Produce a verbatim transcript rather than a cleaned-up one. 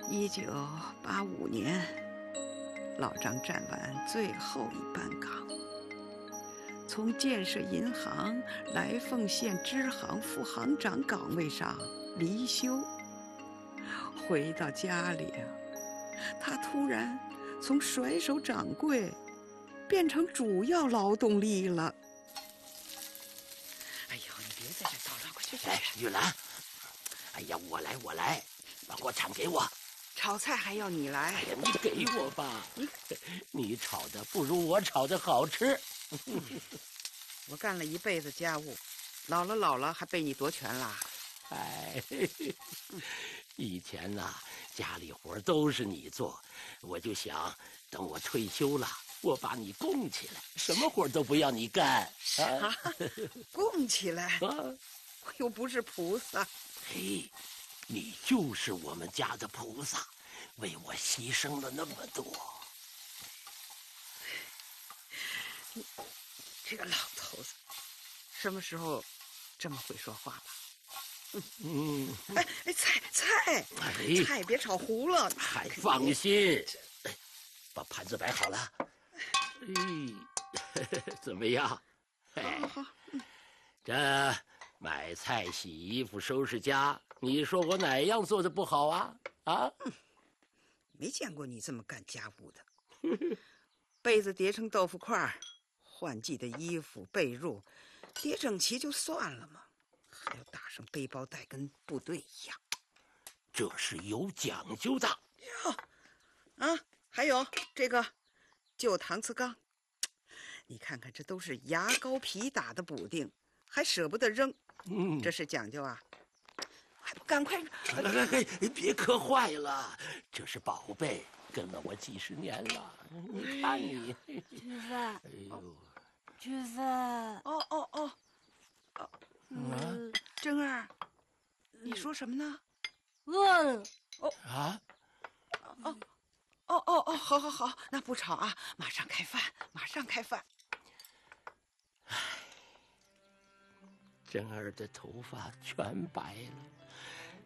一九八五年，老张站完最后一班岗，从建设银行来凤县支行副行长岗位上离休。回到家里啊，他突然从甩手掌柜变成主要劳动力了。哎呦，你别在这捣乱，快去去！ 哎，玉兰，哎呀，我来，我来，把锅铲给我。 炒菜还要你来？ 哎呀，你给我吧，你你炒的不如我炒的好吃。 我干了一辈子家务，老了老了还被你夺权啦？ 哎，以前呐、啊，家里活都是你做，我就想等我退休了，我把你供起来，什么活都不要你干。 啊，供起来？ 啊， 我又不是菩萨。 嘿，你就是我们家的菩萨，为我牺牲了那么多。 你这个老头子，什么时候这么会说话了？ 嗯， 哎哎，菜菜， 哎， 菜别炒糊了。 还放心，哎，把盘子摆好了。哎，怎么样？哎， 好好，嗯， 这买菜、洗衣服、收拾家，你说我哪样做的不好啊？啊？ 嗯，没见过你这么干家务的。被子叠成豆腐块，换季的衣服、被褥叠整齐就算了嘛，还要打上背包带，跟部队一样。 这是有讲究的。 哟，啊，还有这个旧搪瓷缸，你看看，这都是牙膏皮打的补丁，还舍不得扔， 嗯， 这是讲究啊！还不赶快！ 哎哎哎，别磕坏了，这是宝贝，跟了我几十年了。你看你， 菊芬， 哎呦， 菊芬， 哦哦哦，哦， 嗯， 珍儿，你说什么呢？ 饿了。 哦啊， 哦哦哦哦，好好好，那不吵啊，马上开饭，马上开饭。 珍儿的头发全白了。